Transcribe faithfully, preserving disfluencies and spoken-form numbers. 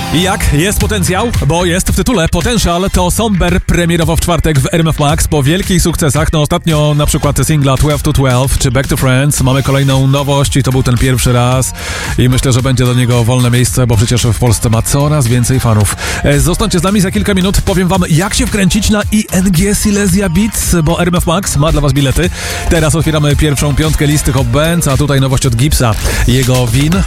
I jak? Jest potencjał? Bo jest w tytule. Potential to Somber premierowo w czwartek w R M F Max po wielkich sukcesach. No ostatnio na przykład singla twelve to twelve czy Back to Friends. Mamy kolejną nowość i to był ten pierwszy raz. I myślę, że będzie do niego wolne miejsce, bo przecież w Polsce ma coraz więcej fanów. Zostańcie z nami, za kilka minut powiem wam, jak się wkręcić na I N G Silesia Beats, bo R M F Max ma dla was bilety. Teraz otwieramy pierwszą piątkę listy Hot Bands, a tutaj nowość od Gipsa. Jego Win